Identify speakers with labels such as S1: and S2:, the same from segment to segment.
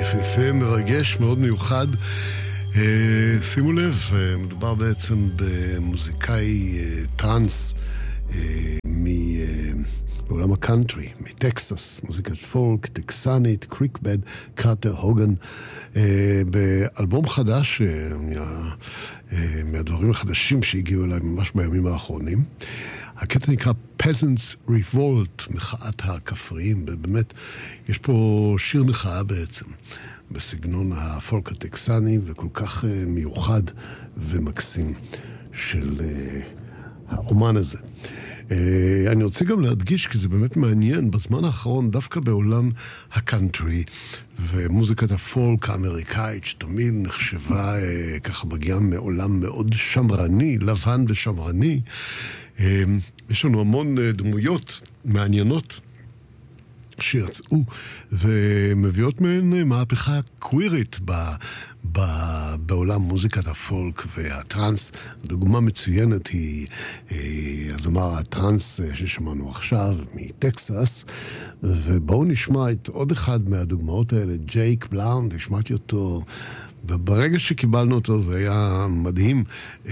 S1: יפהפה, מרגש, מאוד מיוחד. שימו לב, מדובר בעצם במוזיקאי טרנס בעולם הקאנטרי, מטקסס, מוזיקת פולק, טקסנית, קריקבד, קארטר הוגן, באלבום חדש, מהדברים החדשים שהגיעו אליי ממש בימים האחרונים. הקטע נקרא Peasants Revolt, מחאת הכפריים, ובאמת יש פה שיר מחאה בעצם, בסגנון הפולק הטקסני, וכל כך מיוחד ומקסים של האומן הזה. אני רוצה גם להדגיש, כי זה באמת מעניין, בזמן האחרון, דווקא בעולם הקאנטרי ומוזיקת הפולק האמריקאית, שתמיד נחשבה ככה מגיעה מעולם מאוד שמרני, לבן ושמרני, יש לנו המון דמויות מעניינות שיצאו ומביאות מהן מהפכה קווירית בעולם מוזיקת הפולק והטרנס. דוגמה מצוינת היא הזמר הטרנס ששמענו עכשיו מטקסס, ובואו נשמע את עוד אחד מהדוגמאות האלה, ג'ייק בלאונד. השמעתי אותו וברגע שקיבלנו אותו זה היה מדהים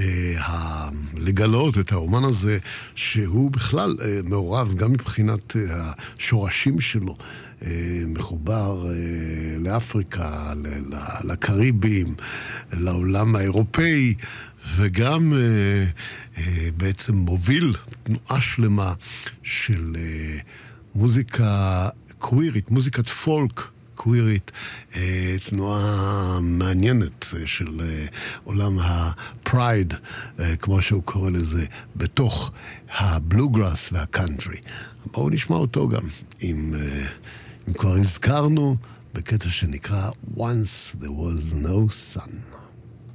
S1: לגלות את האומן הזה שהוא בכלל מעורב גם מבחינת השורשים שלו, מחובר לאפריקה, לקריבים, לעולם האירופאי, וגם בעצם מוביל תנועה שלמה של מוזיקה קווירית, מוזיקת פולק קווירית, תנועה מעניינת של עולם הפרייד, כמו שהוא קורא לזה, בתוך הבלוגראס והקאנטרי. בואו נשמע אותו גם, אם כבר הזכרנו, בקטע שנקרא Once There Was No Sun.